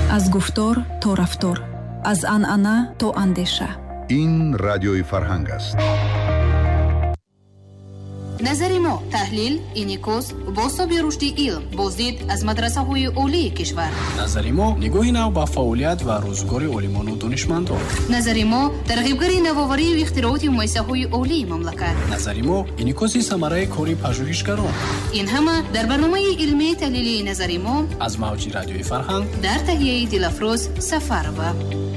از گفتار تا رفتار، از عنعنه تا اندیشه. این رادیوی فرهنگ است. назари мо таҳлил, инъикос, бособи рушди илм, боздид аз мадрасаҳои олии кишвар. назари мо нигоҳи нав ба фаъолият ва рӯзгори олимону донишмандон. назари мо тарғибгари навоварию ихтирооти муассисаҳои олии мамлакат. назари мо инъикоси самараи кори пажӯҳишгарон. ин ҳама дар барномаи илмии таҳлилии назари мо аз мавҷи радиои фарҳанг дар таҳияи Дилафрӯз Сафарова.